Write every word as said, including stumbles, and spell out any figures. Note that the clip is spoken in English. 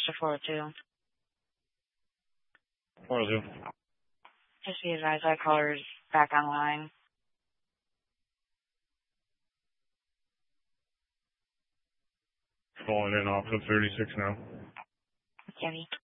to four oh two. four oh two. Just be advised that caller's back on the line. Calling in off of thirty-six now. Jenny.